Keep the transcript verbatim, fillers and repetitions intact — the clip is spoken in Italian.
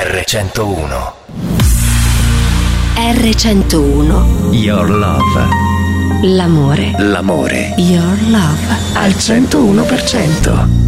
erre centouno. erre centouno. Your Love. L'amore. L'amore. Your Love. Al centouno per cento.